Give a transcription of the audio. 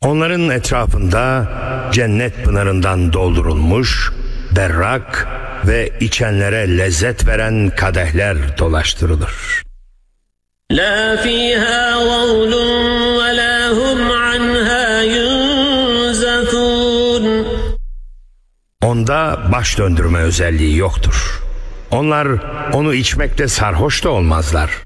Onların etrafında cennet pınarından doldurulmuş, berrak ve içenlere lezzet veren kadehler dolaştırılır. La fiha gavlun ve la hum anha yunzafun. Onda baş döndürme özelliği yoktur. Onlar onu içmekte sarhoş da olmazlar.